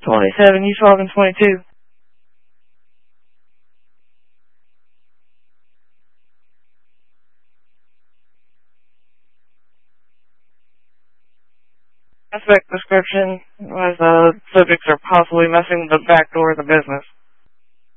27, East Logan 22. Suspect description was subjects are possibly messing with the back door of the business.